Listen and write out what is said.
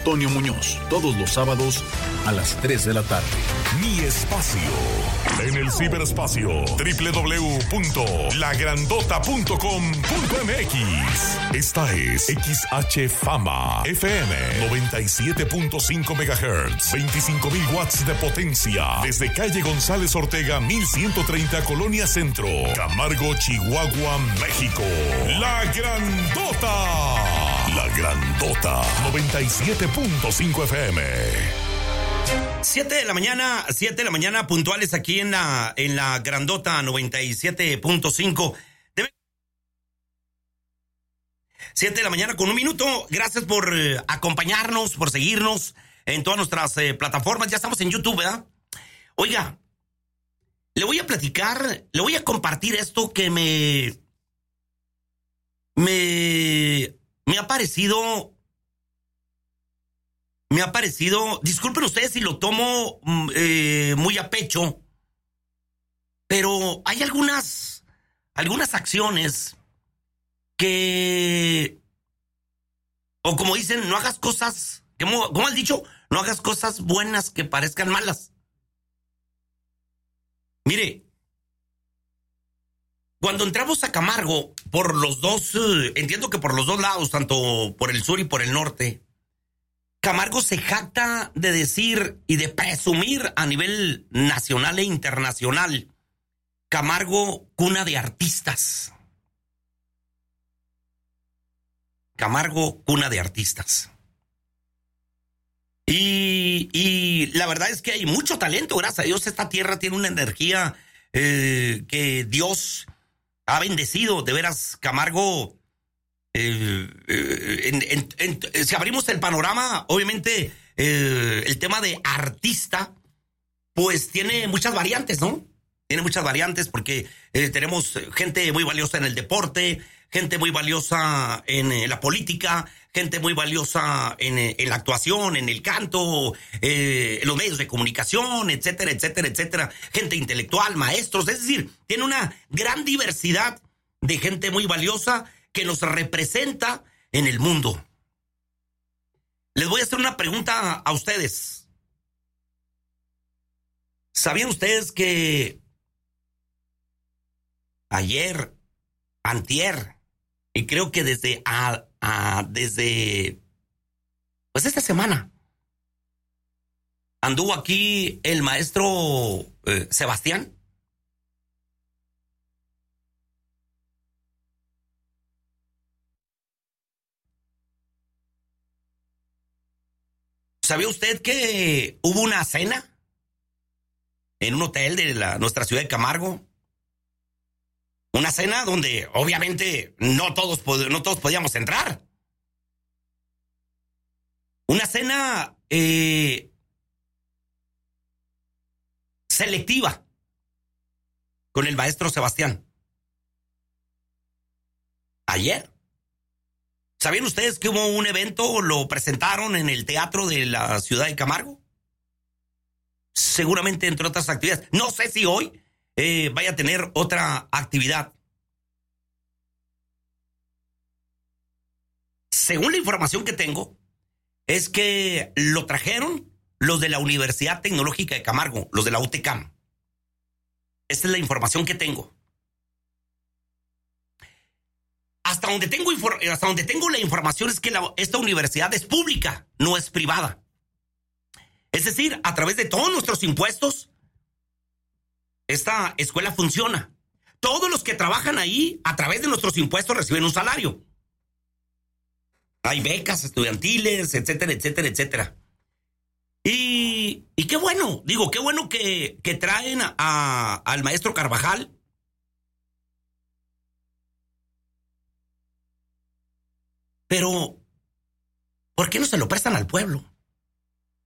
Antonio Muñoz, todos los sábados a las 3 de la tarde. Mi espacio. En el ciberespacio, www.lagrandota.com.mx. Esta es XH Fama FM 97.5 MHz, 25,000 watts de potencia. Desde calle González Ortega, 1130, Colonia Centro, Camargo, Chihuahua, México. La Grandota. La Grandota 97.5 FM. 7 de la mañana puntuales aquí en la Grandota 97.5. 7 de la mañana con un minuto. Gracias por acompañarnos, por seguirnos en todas nuestras plataformas. Ya estamos en YouTube, ¿verdad? Oiga, le voy a platicar, le voy a compartir esto que me ha parecido, disculpen ustedes si lo tomo muy a pecho, pero hay algunas acciones que, o como dicen, no hagas cosas, como has dicho, no hagas cosas buenas que parezcan malas. Mire, cuando entramos a Camargo, por los dos, entiendo que por los dos lados, tanto por el sur y por el norte, Camargo se jacta de decir y de presumir a nivel nacional e internacional: Camargo, cuna de artistas. Camargo, cuna de artistas. Y la verdad es que hay mucho talento, gracias a Dios. Esta tierra tiene una energía que Dios ha bendecido. De veras, Camargo, si abrimos el panorama, obviamente el tema de artista, pues tiene muchas variantes, ¿no? Tiene muchas variantes porque tenemos gente muy valiosa en el deporte, gente muy valiosa en la política, gente muy valiosa en la actuación, en el canto, en los medios de comunicación, etcétera, etcétera, etcétera. Gente intelectual, maestros, es decir, tiene una gran diversidad de gente muy valiosa que nos representa en el mundo. Les voy a hacer una pregunta a ustedes. ¿Sabían ustedes que ayer, antier, y creo que desde pues esta semana anduvo aquí el maestro Sebastián? ¿Sabía usted que hubo una cena en un hotel de nuestra ciudad de Camargo? Una cena donde obviamente no todos podíamos entrar. Una cena selectiva con el maestro Sebastián. Ayer. ¿Sabían ustedes que hubo un evento, lo presentaron en el teatro de la ciudad de Camargo? Seguramente entre otras actividades. No sé si hoy vaya a tener otra actividad. Según la información que tengo, es que lo trajeron los de la Universidad Tecnológica de Camargo, los de la UTCAM. Esta es la información que tengo. Hasta donde tengo la información es que esta universidad es pública, no es privada. Es decir, a través de todos nuestros impuestos, esta escuela funciona. Todos los que trabajan ahí, a través de nuestros impuestos, reciben un salario. Hay becas estudiantiles, etcétera, etcétera, etcétera. Y qué bueno, qué bueno que traen al maestro Carvajal. Pero, ¿por qué no se lo prestan al pueblo?